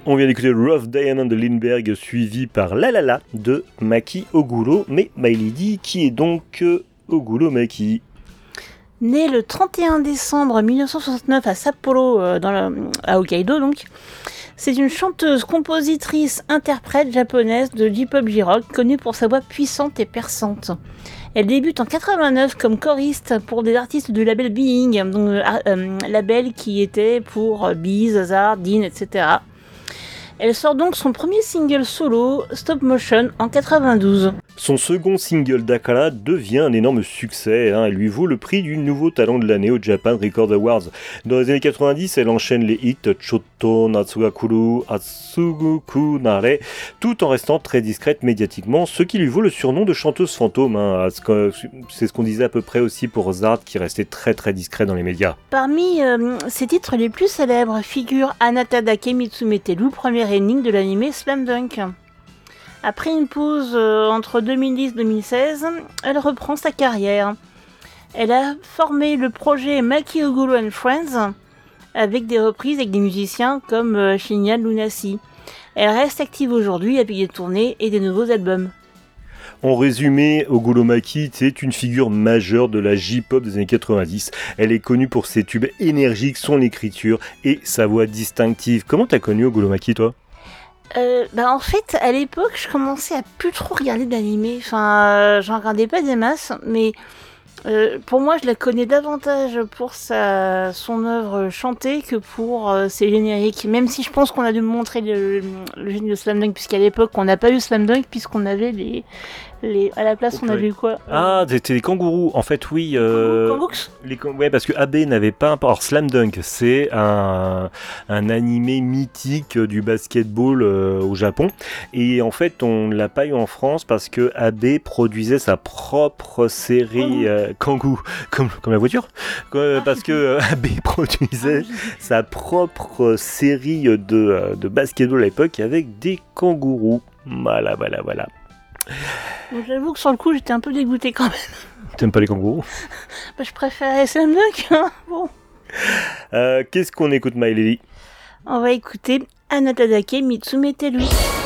On vient d'écouter Rough Diamond de Lindbergh suivi par La La La de Maki Oguro. Mais My Lady, qui est donc Oguro Maki? Née le 31 décembre 1969 à Sapporo, à Hokkaido donc, c'est une chanteuse, compositrice, interprète japonaise de J-pop J-rock connue pour sa voix puissante et perçante. Elle débute en 89 comme choriste pour des artistes du label Being, label qui était pour Bee, Hazard, Dean, etc. Elle sort donc son premier single solo, Stop Motion, en 92. Son second single Dakara devient un énorme succès, elle lui vaut le prix du nouveau talent de l'année au Japan Record Awards. Dans les années 90, elle enchaîne les hits Chotto Natsugakuru, Atsuguku Nare, tout en restant très discrète médiatiquement, ce qui lui vaut le surnom de chanteuse fantôme. C'est ce qu'on disait à peu près aussi pour Zard, qui restait très très discret dans les médias. Parmi ses titres les plus célèbres figure Anatadake Mitsumeteru, première énigme de l'anime Slam Dunk. Après une pause entre 2010 et 2016, elle reprend sa carrière. Elle a formé le projet Maki Oguro and Friends avec des reprises avec des musiciens comme Shinya Lunasi. Elle reste active aujourd'hui avec des tournées et des nouveaux albums. En résumé, Oguro Maki est une figure majeure de la J-pop des années 90. Elle est connue pour ses tubes énergiques, son écriture et sa voix distinctive. Comment t'as connu Oguro Maki, toi ? En fait, à l'époque, je commençais à plus trop regarder d'animé. J'en regardais pas des masses, mais pour moi, je la connais davantage pour son œuvre chantée que pour ses génériques. Même si je pense qu'on a dû me montrer le génie de Slam Dunk, puisqu'à l'époque, on n'a pas eu Slam Dunk, puisqu'on avait à la place, on avait eu quoi c'était les kangourous. En fait, oui. Kangooks parce que AB n'avait pas un... Alors, Slam Dunk, c'est un animé mythique du basketball au Japon. Et en fait, on ne l'a pas eu en France parce que AB produisait sa propre série Kangoo, comme la voiture. Parce que AB produisait sa propre série de basketball à l'époque avec des kangourous. Voilà. Donc, j'avoue que sur le coup, j'étais un peu dégoûtée quand même. T'aimes pas les kangourous ? Je préférais Slam Dunk. Bon. Qu'est-ce qu'on écoute, My Lady ? On va écouter Anatadake Mitsumeteru.